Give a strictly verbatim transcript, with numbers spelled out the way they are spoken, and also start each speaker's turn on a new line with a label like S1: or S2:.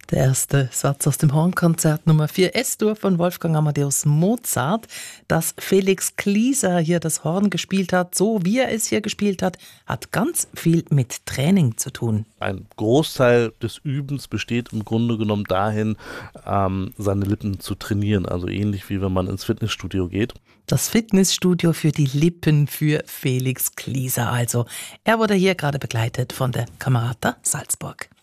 S1: Der erste Satz aus dem Hornkonzert Nummer vier S-Dur von Wolfgang Amadeus Mozart. Dass Felix Klieser hier das Horn gespielt hat, so wie er es hier gespielt hat, hat ganz viel mit Training zu tun.
S2: Ein Großteil des Übens besteht im Grunde genommen dahin, ähm, seine Lippen zu trainieren. Also ähnlich wie wenn man ins Fitnessstudio geht.
S1: Das Fitnessstudio für die Lippen für Felix Klieser also. Er wurde hier gerade begleitet von der Camerata Salzburg.